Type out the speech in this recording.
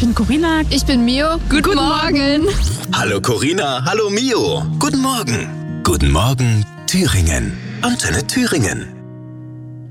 bin Corinna. Ich bin Mio. Guten Morgen. Hallo Corinna, hallo Mio. Guten Morgen. Guten Morgen, Thüringen. Antenne Thüringen.